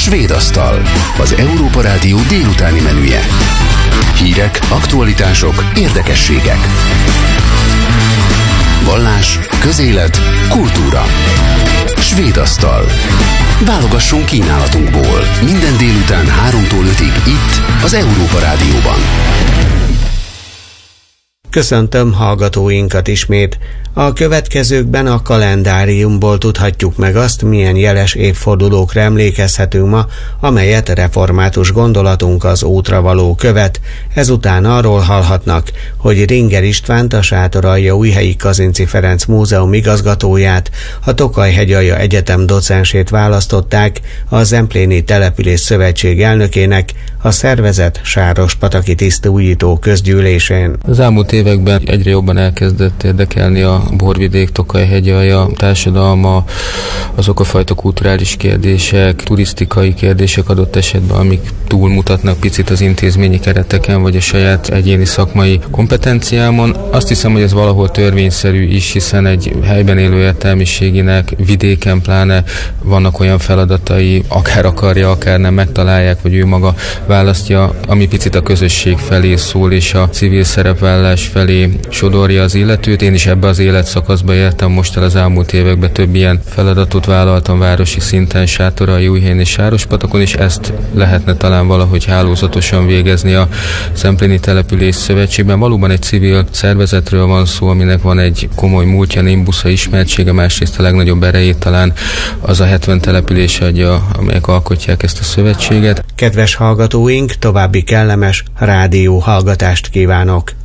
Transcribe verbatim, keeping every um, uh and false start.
Svéd asztal, az Európa Rádió délutáni menüje. Hírek, aktualitások, érdekességek. Vallás, közélet, kultúra. Svéd asztal. Válogassunk kínálatunkból. Minden délután háromtól ötig itt, az Európa Rádióban. Köszöntöm hallgatóinkat ismét. A következőkben a kalendáriumból tudhatjuk meg azt, milyen jeles évfordulókra emlékezhetünk ma, amelyet református gondolatunk az útra való követ. Ezután arról hallhatnak, hogy Ringer Istvánt, a Sátoraljaújhelyi Kazinczy Ferenc Múzeum igazgatóját, a Tokaj-hegyalja Egyetem docensét választották a Zempléni Település Szövetség elnökének a szervezet Sárospataki tisztújító közgyűlésén. Az elmúlt években egyre jobban elkezdett érdekelni a borvidék, Tokaj-hegyalja társadalma, azok a fajta kulturális kérdések, turisztikai kérdések adott esetben, amik túlmutatnak picit az intézményi kereteken, vagy a saját egyéni szakmai kompetenciámon. Azt hiszem, hogy ez valahol törvényszerű is, hiszen egy helyben élő értelmiséginek vidéken pláne vannak olyan feladatai, akár akarja, akár nem megtalálják, vagy ő maga választja, ami picit a közösség felé szól, és a civil szerepvállás felé sodorja az illetőt. Én is ebbe az életszakaszba értem most el az elmúlt években, több ilyen feladatot vállaltam városi szinten, Sátoraljaújhelyen és Sárospatakon, és ezt lehetne talán valahogy hálózatosan végezni a Zempléni Település Szövetségben. Valóban egy civil szervezetről van szó, aminek van egy komoly múltja, nimbusza, ismertsége, másrészt a legnagyobb erejét talán az a hetven település adja, amelyek alkotják ezt a szövetséget. Kedves hallgatóink, további kellemes rádió hallgatást kívánok!